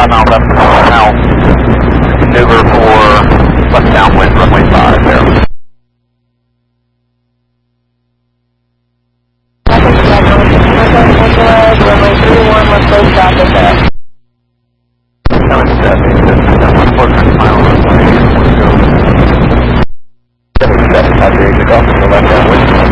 5 mile left, now maneuver for left downwind runway 5 there.